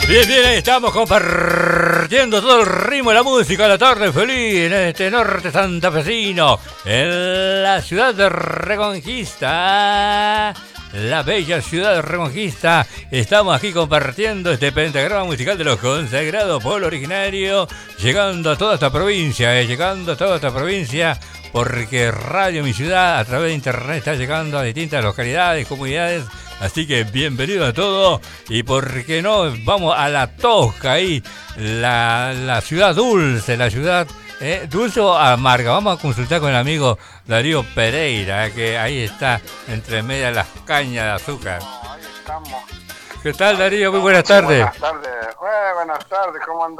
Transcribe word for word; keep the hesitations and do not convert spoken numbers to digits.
Bien, bien, ahí estamos compartiendo todo el ritmo de la música, la tarde feliz en este norte santafesino, en la ciudad de Reconquista, la bella ciudad de Reconquista. Estamos aquí compartiendo este pentagrama musical de los consagrados pueblo originario, llegando a toda esta provincia, eh, llegando a toda esta provincia, porque Radio Mi Ciudad a través de internet está llegando a distintas localidades, comunidades. Así que bienvenido a todos y por qué no, vamos a La Tosca ahí, la, la ciudad dulce, la ciudad eh, dulce o amarga. Vamos a consultar con el amigo Darío Pereira, eh, que ahí está entre media las cañas de azúcar. No, ahí estamos. ¿Qué tal, Darío? Muy buenas tardes. Buenas tardes, eh, buenas tardes, ¿cómo andás?